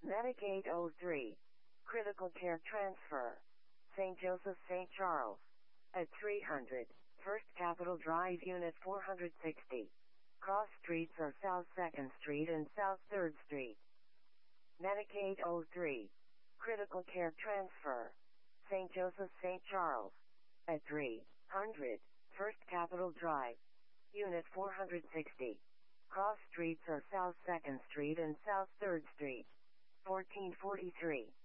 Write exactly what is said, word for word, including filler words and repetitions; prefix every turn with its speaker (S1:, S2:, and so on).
S1: Medicaid oh three. Critical Care Transfer. Saint Joseph Saint Charles. At three hundred. First Capitol Drive Unit four hundred sixty. Cross streets are South second Street and South third Street. Medicaid oh three. Critical Care Transfer. Saint Joseph Saint Charles. At three hundred. First Capitol Drive. Unit four hundred sixty. Cross streets are South second Street and South third Street. fourteen forty-three.